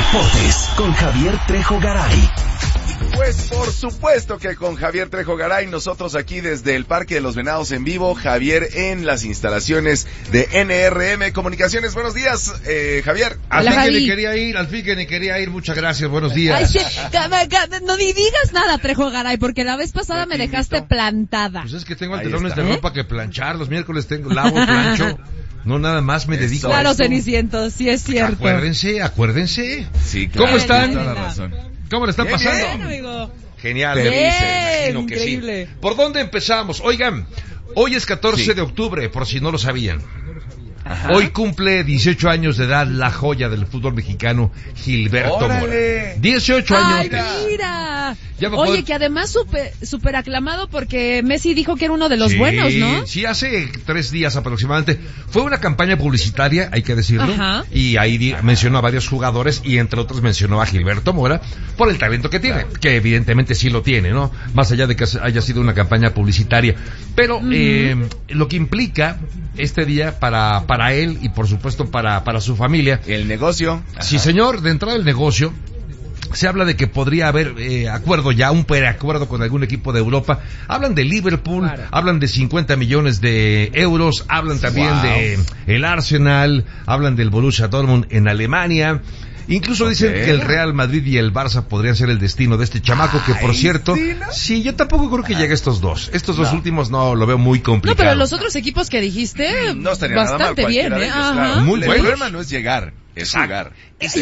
Deportes con Javier Trejo Garay. Pues por supuesto que con Javier Trejo Garay, nosotros aquí desde el Parque de los Venados en vivo, Javier en las instalaciones de NRM Comunicaciones. Buenos días, Javier. Al fin que ni quería ir, muchas gracias, buenos días. Ay, sí, no ni digas nada, Trejo Garay, porque la vez pasada me dejaste plantada. Pues es que tengo antenones de ropa que planchar, los miércoles lavo, plancho. No, nada más me dedico a claro, esto. Ceniciento, sí es cierto. Acuérdense. Sí, claro. ¿Cómo están? Toda la razón. ¿Cómo le están pasando? Bien, amigo. Genial. Bien, imagino que increíble. sí. ¿Por dónde empezamos? Oigan, hoy es 14 de octubre, por si no lo sabían. Ajá. Hoy cumple 18 años de edad la joya del fútbol mexicano, Gilberto Mora. 18 años. ¡Ay, mira! Oye, poder... que además súper aclamado porque Messi dijo que era uno de los buenos, ¿no? Sí, hace 3 días aproximadamente. Fue una campaña publicitaria, hay que decirlo. Ajá. Y ahí mencionó a varios jugadores y entre otros mencionó a Gilberto Mora por el talento que tiene, que evidentemente sí lo tiene, ¿no? Más allá de que haya sido una campaña publicitaria. Pero lo que implica este día para él y por supuesto para su familia. El negocio. Ajá. Sí, señor, de entrada del negocio. Se habla de que podría haber acuerdo ya, un preacuerdo con algún equipo de Europa. Hablan de Liverpool, claro. Hablan de 50 millones de euros, hablan también de el Arsenal, hablan del Borussia Dortmund en Alemania. Incluso dicen que el Real Madrid y el Barça podrían ser el destino de este chamaco, que por cierto, sí, yo tampoco creo que llegue a estos dos. Estos dos últimos no lo veo muy complicado. No, pero los otros equipos que dijiste, no estaría bastante nada mal, bien, ellos, Ajá. Claro. Muy bueno. El problema no es llegar, es jugar.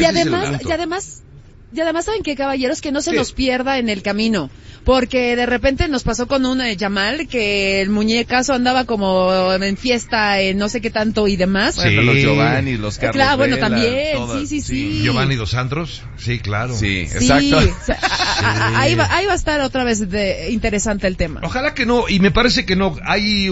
Y además, ¿saben qué, caballeros? Que no se nos pierda en el camino. Porque de repente nos pasó con un Yamal, que el muñecazo andaba como en fiesta, no sé qué tanto y demás. Sí. Bueno, los Giovanni, los Carlos Claro, bueno, Vela, también, todas, sí. Giovanni Dos Santos, sí, claro. Sí, exacto. Sí. Ahí va a estar otra vez interesante el tema. Ojalá que no, y me parece que no. Hay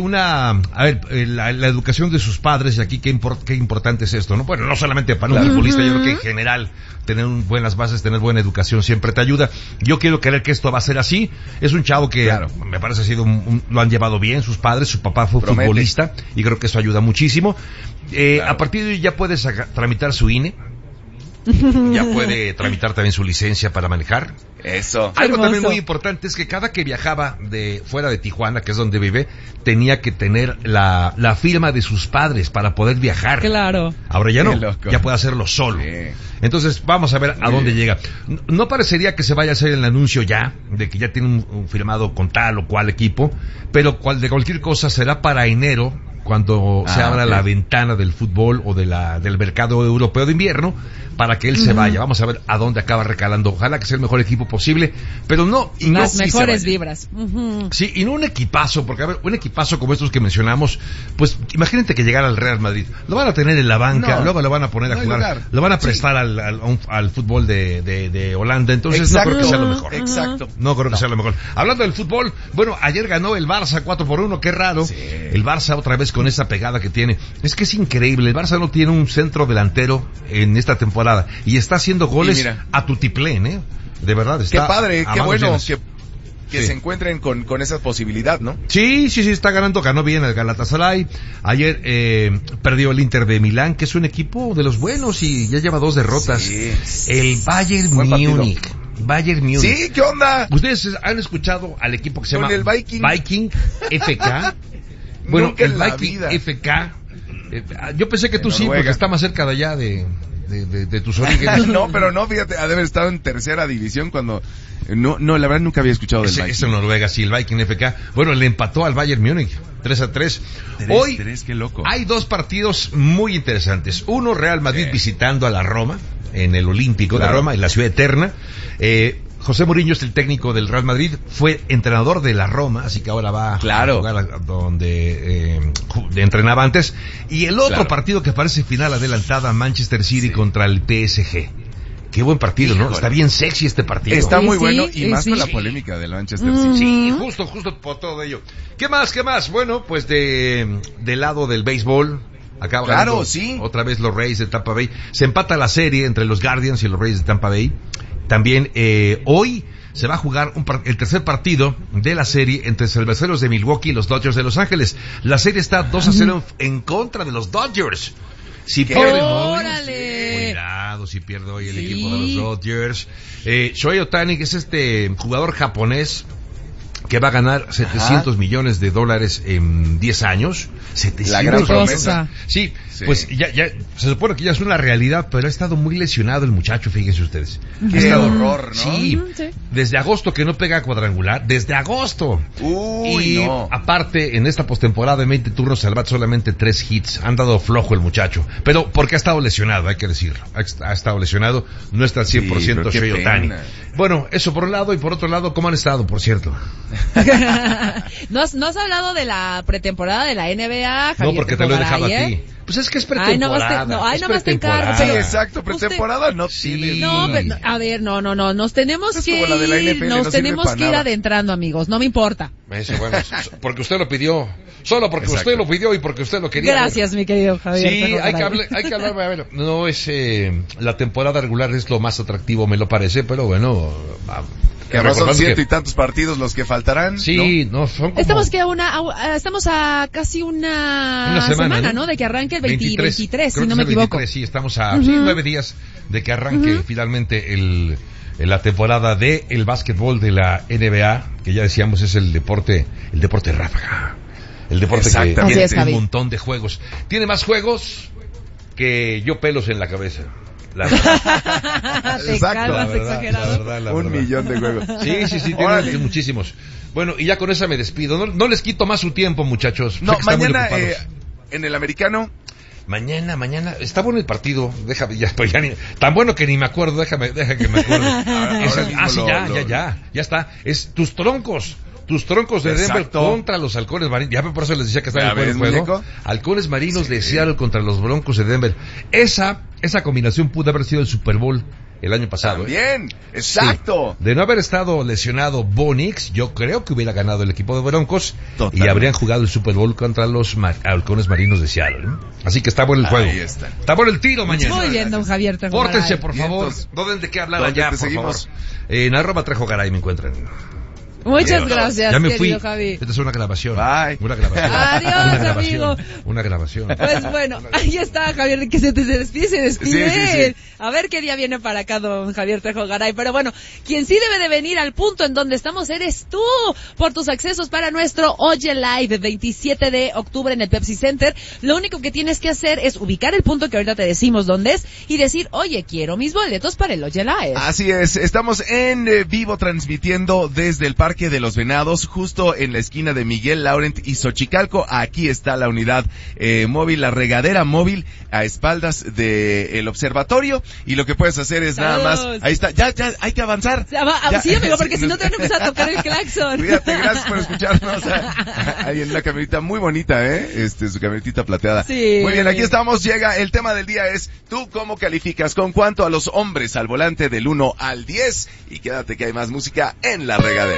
la educación de sus padres, y aquí qué importante es esto, ¿no? Bueno, no solamente para un futbolista, yo creo que en general, tener buenas bases, tener buena educación siempre te ayuda. Yo quiero creer que esto va a ser así. Es un chavo que me parece ha sido lo han llevado bien sus padres, su papá fue futbolista y creo que eso ayuda muchísimo. A partir de hoy ya puedes tramitar su INE. Ya puede tramitar también su licencia para manejar. Eso. Algo también muy importante es que cada que viajaba de fuera de Tijuana, que es donde vive, tenía que tener la firma de sus padres para poder viajar. Claro. Ahora ya no, ya puede hacerlo solo. Sí. Entonces vamos a ver a dónde llega. No parecería que se vaya a hacer el anuncio ya, de que ya tiene un firmado con tal o cual equipo, pero de cualquier cosa será para enero, cuando se abra la ventana del fútbol o del mercado europeo de invierno, para que él se vaya. Vamos a ver a dónde acaba recalando. Ojalá que sea el mejor equipo posible, pero no. Y las no, mejores vibras. Sí, y no un equipazo, porque a ver, un equipazo como estos que mencionamos, pues imagínate que llegara al Real Madrid. Lo van a tener en la banca, luego lo van a poner a jugar, lo van a prestar al fútbol de Holanda, entonces no creo que sea lo mejor. Exacto. No creo que sea lo mejor. Hablando del fútbol, bueno, ayer ganó el Barça 4-1, qué raro. Sí. El Barça otra vez con esa pegada que tiene. Es que es increíble, el Barça no tiene un centro delantero en esta temporada y está haciendo goles a tutiplén, de verdad. Está qué padre, qué bueno que se encuentren con esa posibilidad, ¿no? Sí, ganó bien el Galatasaray. Ayer perdió el Inter de Milán, que es un equipo de los buenos y ya lleva 2 derrotas. Sí. El Bayern Múnich. Sí, ¿qué onda? ¿Ustedes han escuchado al equipo que se llama el Viking FK? Bueno, el Viking FK. Yo pensé que tú sí, porque está más cerca de allá de tus orígenes. No, pero no, fíjate, ha de haber estado en tercera división cuando... No, la verdad nunca había escuchado del Viking. Es en Noruega, sí, el Viking FK. Bueno, le empató al Bayern Múnich, 3-3. Hoy qué loco. Hay 2 partidos muy interesantes. Uno, Real Madrid visitando a la Roma, en el Olímpico de Roma, en la ciudad eterna. José Mourinho es el técnico del Real Madrid, fue entrenador de la Roma, así que ahora va a jugar donde entrenaba antes. Y el otro partido que parece final adelantada, Manchester City contra el PSG. Qué buen partido, ¿no? Está bien sexy este partido. Está muy bueno y más con la polémica del Manchester City. Sí, justo por todo ello. ¿Qué más? Bueno, pues del lado del béisbol, acaba ganando otra vez los Rays de Tampa Bay. Se empata la serie entre los Guardians y los Rays de Tampa Bay. También hoy se va a jugar el tercer partido de la serie entre Cerveceros de Milwaukee y los Dodgers de Los Ángeles. La serie está 2-0 en contra de los Dodgers. Si pierden hoy, lesionado si pierde hoy el equipo de los Dodgers. Shohei Ohtani, que es este jugador japonés que va a ganar $700 millones en 10 años. 700 La gran promesa. Sí, pues ya se supone que ya es una realidad, pero ha estado muy lesionado el muchacho, fíjense ustedes. Qué horror, ¿no? Sí, desde agosto que no pega cuadrangular, desde agosto. Uy, y no. aparte, en esta postemporada de 20 turnos al bat, solamente 3 hits. Han dado flojo el muchacho. Pero porque ha estado lesionado, hay que decirlo. Ha estado lesionado, no está al 100% Shohei Ohtani. Bueno, eso por un lado, y por otro lado, ¿cómo han estado, por cierto? ¿No has hablado de la pretemporada de la NBA, Javier? No, porque te lo he dejado a ti. Pues es que es pretemporada. Ay, no más te encargo. Sí, exacto, pretemporada no tiene. No, pero, a ver, no, nos tenemos que ir, nos tenemos que ir adentrando, amigos, no me importa. Eso, bueno, porque usted lo pidió. Solo porque usted lo pidió y porque usted lo quería. Gracias, mi querido Javier. Sí, hay que hablar, a ver, no es, la temporada regular es lo más atractivo, me lo parece, pero bueno, que no son 100 y tantos partidos los que faltarán. Sí, no son como... Estamos a casi una semana, ¿no? De que arranque el 23, si no me equivoco. 23, sí, estamos a 9 días de que arranque finalmente la temporada de el básquetbol de la NBA, que ya decíamos es el deporte ráfaga. El deporte que tiene un montón de juegos. Tiene más juegos que yo pelos en la cabeza. La verdad. Te calmas, exagerado. La verdad. 1 millón de juegos. Sí, tiene muchísimos. Bueno, y ya con esa me despido. No les quito más su tiempo, muchachos. No, mañana en el americano. Mañana, está bueno el partido, déjame, ya tan bueno que ni me acuerdo, deja que me acuerdo. Ya está, es tus troncos de Denver contra los Halcones Marinos, ya por eso les decía que estaba en el juego, muñeco. Halcones Marinos de Seattle contra los Broncos de Denver, esa combinación pudo haber sido el Super Bowl el año pasado. También, exacto. Sí. De no haber estado lesionado Bo Nix, yo creo que hubiera ganado el equipo de Broncos. Totalmente. Y habrían jugado el Super Bowl contra los Halcones Marinos de Seattle. Así que está bueno el juego. Ahí está. Está bueno el tiro mañana. Muy bien, don Javier Trejo Garay. Pórtense, por favor. No den de qué hablar allá, por favor. En @TrejoGaray me encuentran. Muchas gracias, ya me querido fui. Javi. Esta es una grabación. Bye. Una grabación. Adiós, amigo. Una grabación. Pues bueno, ahí está Javier, que se despide. Sí. A ver qué día viene para acá don Javier Trejo Garay. Pero bueno, quien sí debe de venir al punto en donde estamos eres tú, por tus accesos para nuestro Oye Live, 27 de octubre en el Pepsi Center. Lo único que tienes que hacer es ubicar el punto que ahorita te decimos dónde es y decir, oye, quiero mis boletos para el Oye Live. Así es, estamos en vivo transmitiendo desde el Parque de los Venados, justo en la esquina de Miguel Laurent y Xochicalco. Aquí está la unidad móvil, la regadera móvil a espaldas del observatorio, y lo que puedes hacer es nada más, ahí está, ya hay que avanzar. Sí, amigo, porque si no te van a empezar a tocar el claxon. Cuídate, gracias por escucharnos. Ahí en una camioneta muy bonita, su camionetita plateada. Sí. Muy bien, aquí estamos, llega el tema del día, es ¿tú cómo calificas? ¿Con cuánto a los hombres al volante del 1 al 10? Y quédate que hay más música en la regadera.